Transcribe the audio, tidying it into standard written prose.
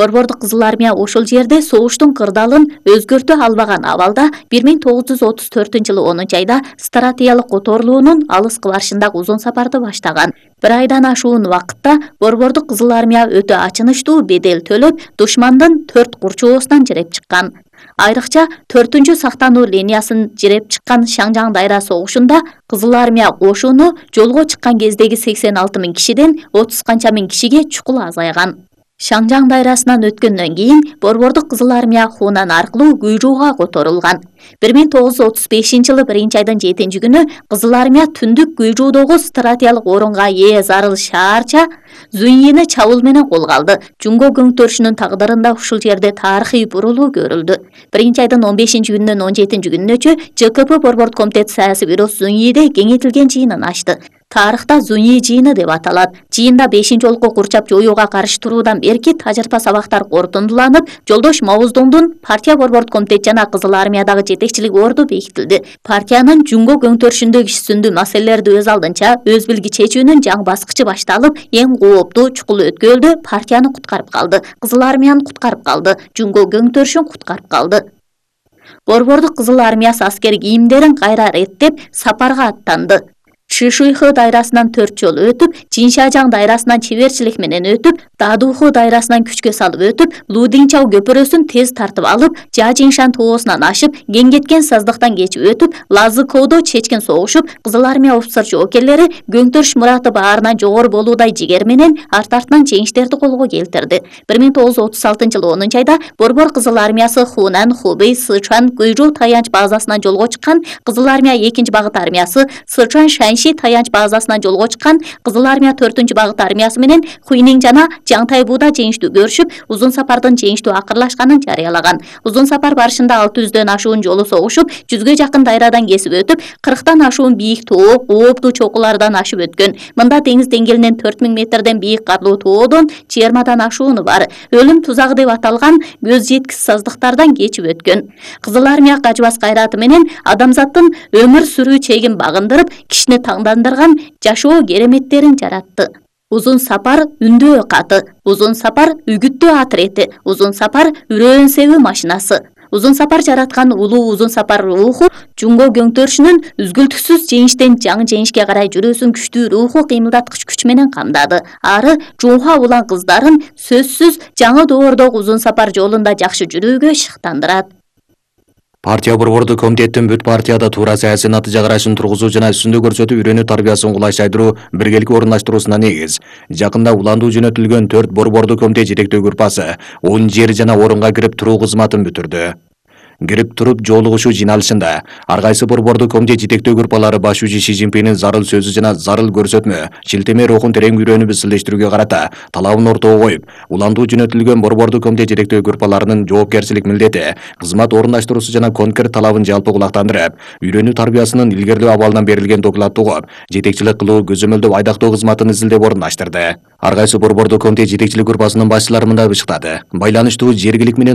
Борбордук Кызыл Армия ошол жерде согуштун кырдаалын өзгөртө албаган абалда 1934-жылы 10-айда стратегиялык которулуунун алыскы барышындагы узун сапарды баштаган. Бир айдан ашуун вакытта Борбордук Кызыл Армия өтө ачынычтуу бедел төлөп, душмандын 4 курчоосунан жиреп чыккан. Айрыкча 4-чү сактануу линиясын жиреп чыккан Шаңжаң дайра согушунда Кызыл Армия кошуну жолго чыккан кездеги 86 000 кишиден 30 канча миң кишиге чукул азайган. Шаңжаң дайрасынан өткөндөн кийин Борбордук Кызыл Армия Хунан аркылуу Гүйжууга которулган. 1935-жылы 1-айдын 7-күнү Кызыл Армия түндүк Гүйжуудогу стратегиялык орунга ээ зарыл шаарча Зуньини чабуул менен колго алды. Жунго көңтөрүшүнүн тагдырында ушул жерде тарыхый бурулуу көрүлдү. 1-айдын 15-күнүнөн 17-күнүнөчө ЖКП Борбордук комитет саясий бюросу Зуньиде кеңейтилген жыйынын ачты. Тарыхта Зуньи жыйыны деп аталат. Жыйында 5-жолку курчап жоюуга каршы туруудан берки тажырба сабактар корутундуланып, Жолдош Мавздоңдун партия Борбордук комитет жана Кызыл Армиядагы жетекчилик орду бекитилди. Партиянын жунго көңтөрүшүндө кичисүндүү маселелерди өз алдынча өз билги чечүүнүн жаңы баскычы башталып, эң кооптуу чукул өткөлдү партияны куткарып калды. Кызыл Армияны куткарып калды. Жунго көңтөрүшүн куткарып калды. Борбордук Кызыл Армиясы аскер кийимдерин кайра реттеп сапарга аттанды. Шишуйхы дайрасынан 4 жол өтүп, Чиншажаң дайрасынан чеберчилик менен өтүп, Дадуху дайрасынан күчкө салып өтүп, Лудинчау көпүрөсүн тез тартып алып, Жажиңшан тоосунан ашып, кеңгеткен саздыктан кечип өтүп, Лазыкоодо чечкен согушуп, Кызыл Армия офицер жоокерлери Көңтөрүш мураты баарынан жогору болуудай жигер менен арт-артынан жеңиштерди колго келтирди. 1936-жылы 10-айда Борбор Кызыл Армиясы Хунан, Хубей, Сычуан, Гүйжүү таянч базасынан жолго чыккан. Кызыл Армия 2-багыт армиясы Сычуан Шанши таянч базасынан жолго чыккан. Кызыл Армия 4-багыт армиясы менен Хуйнин жана Жаңтайбууда жеңиштүү көрүшүп, узун сапардын жеңиштүү акырлашканын жарыялаган. Узун сапар барышында 600дөн ашуун жолу согушуп, 100гө жакын дайрадан кесип өтүп, 40тан ашуун бийик тоо, кооптуу чокулардан ашып өткөн. Мында деңиз деңгээлинен 4000 метрден бийик карлуу тоодон 20 ашууну бар. Өлүм тузагы деп аталган көз жеткис саздыктардан кечип өткөн. Кызыл Армия качбас кайраты менен адамзаттын өмүр сүрүү чегин багындырып, кишини таңдандырган жашоо кереметтерин жаратты. Узун сапар үндөө каты, узун сапар үгүттөө атрети, узун сапар үрөөн себүү машинасы. Узун сапар жараткан улуу узун сапар руху жунго көңтөрүшүнүн үзгүлтүксүз жеңиштен жаңы жеңишке карай жүрүүсүн күчтүү руху кыймылдаткыч күч менен камдады. Ары жууга улан кыздарын сөзсүз жаңы доордогу узун сапар жолунда жакшы жүрүүгө шыктандырат. Партия Борбордук комитеттин бүт партияда туура саясий натыйжа карашын тургузуу жана үстүндө көрсөтүп үйрөнүү тарбиясын кулайчайдыруу биргеликке орундаштыруусуна негиз. Жакында уландуу жөнөтүлгөн 4 Борбордук комитет жетектөө группасы 10 жер жана орунга кирип туруу кызматын бүтүрдү. Кирип туруп жолугушуу жыйналышында ар кайсы Борбордук комитет жетектөө группалары башчы Ши Цзиньпиндин зарыл сөзү жана зарыл көрсөтмө, шилтеме рухун терең үйрөнүп изилдештирүүгө карата талабын ортого коюп, уландуу жөнөтүлгөн Борбордук комитет жетектөө группаларынын жоопкерчилик милдети, кызмат орундаштыруусу жана конкрет талабын жалпы кулактандырып, үйрөнүү тарбиясынын илгерлөө абалынан берилген докладты угуп, жетекчилик кылуу, көзөмөлдөп айдактоо кызматын изилдеп орундаштырды. Ар кайсы Борбордук комитет жетекчилик группасынын башчылары мындай бышыктады: байланыштуу жергилик менен